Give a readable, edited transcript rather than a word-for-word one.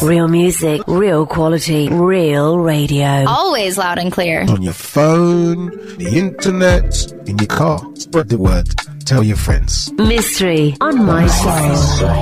Real music, real quality, real radio. Always loud and clear. On your phone, the internet, in your car. Spread the word. Tell your friends. Mystery on My Show.